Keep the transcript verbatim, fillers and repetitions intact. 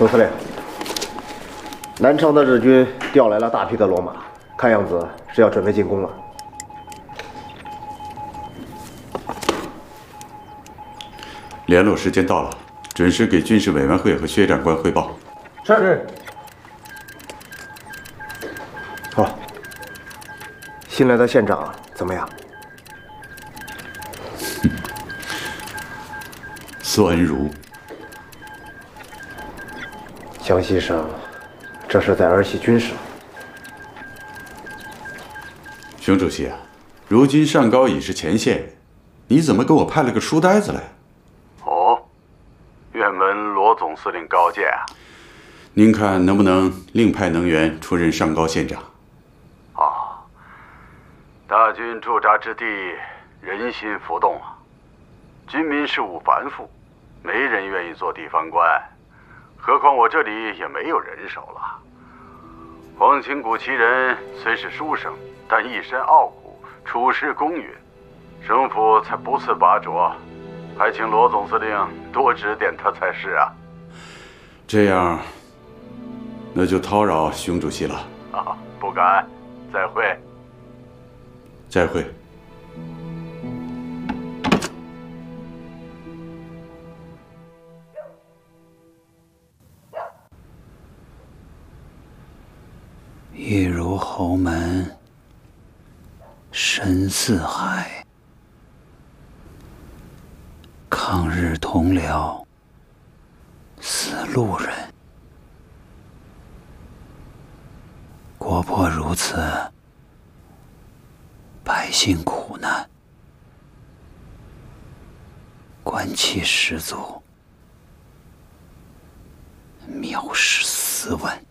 总司令，南昌的日军调来了大批的骡马，看样子是要准备进攻了。 联络时间到了，准时给军事委员会和薛长官汇报。 是。好，新来的县长怎么样？ 苏恩如。 江西省，这是在儿戏军事。 熊主席啊，如今上高已是前线，你怎么给我派了个书呆子来？ 哦，愿闻罗总司令高见啊！ 您看能不能另派能员出任上高县长？ 啊，大军驻扎之地，人心浮动啊，军民事务繁复，没人愿意做地方官。 何况我这里也没有人手了。皇亲谷旗人虽是书生，但一身傲骨，处事公允，省府才不次拔擢，还请罗总司令多指点他才是啊。 这样，那就叨扰熊主席了。 啊，不敢，再会。 再会。 玉如侯门，深似海；抗日同僚，似路人。国破如此，百姓苦难，官气十足，藐视斯文。